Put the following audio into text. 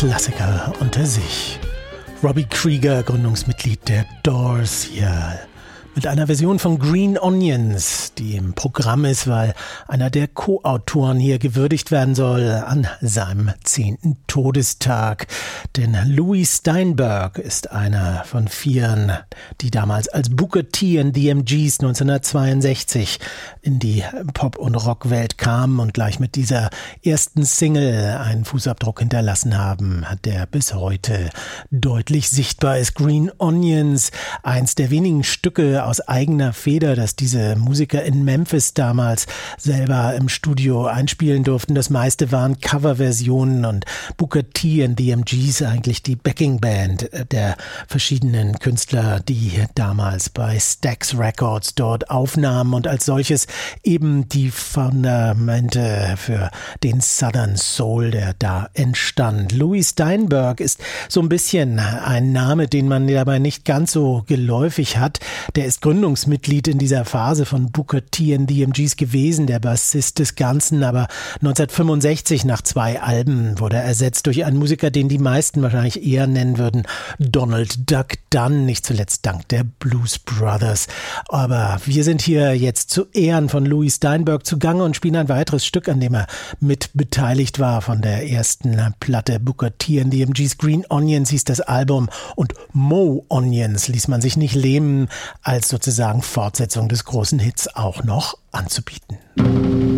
Klassiker unter sich. Robbie Krieger, Gründungsmitglied der Doors, hier mit einer Version von Green Onions, die im Programm ist, weil einer der Co-Autoren hier gewürdigt werden soll an seinem 10. Todestag. Denn Louis Steinberg ist einer von 4, die damals als Booker T and the MGs 1962 in die Pop- und Rockwelt kamen und gleich mit dieser ersten Single einen Fußabdruck hinterlassen haben, der bis heute deutlich sichtbar ist. Green Onions, eins der wenigen Stücke aus eigener Feder, dass diese Musiker in Memphis damals selber im Studio einspielen durften. Das meiste waren Coverversionen und Booker T and the MGs eigentlich die Backingband der verschiedenen Künstler, die damals bei Stax Records dort aufnahmen und als solches eben die Fundamente für den Southern Soul, der da entstand. Louis Steinberg ist so ein bisschen ein Name, den man dabei nicht ganz so geläufig hat. Der ist Gründungsmitglied in dieser Phase von Booker T and the MGs gewesen, der Bassist des Ganzen, aber 1965 nach 2 Alben wurde er ersetzt durch einen Musiker, den die meisten wahrscheinlich eher nennen würden, Donald Duck Dunn, nicht zuletzt dank der Blues Brothers. Aber wir sind hier jetzt zu Ehren von Louis Steinberg zugange und spielen ein weiteres Stück, an dem er mit beteiligt war von der ersten Platte Booker T and the MGs. Green Onions hieß das Album und Mo Onions ließ man sich nicht lähmen, als sozusagen Fortsetzung des großen Hits auch noch anzubieten.